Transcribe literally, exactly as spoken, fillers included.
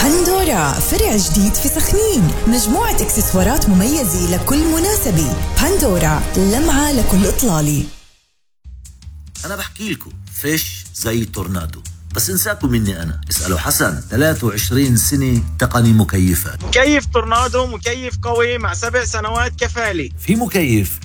بندورا فرع جديد في سخنين، مجموعة اكسسوارات مميزة لكل مناسبة. بندورا لمعة لكل إطلالي. أنا بحكي لكم فيش زي تورنادو، بس انساكم مني أنا. اسألوا حسن، ثلاثة وعشرين سنة تقني مكيفات. مكيف تورنادو، مكيف قوي مع سبع سنوات كفالي. في مكيف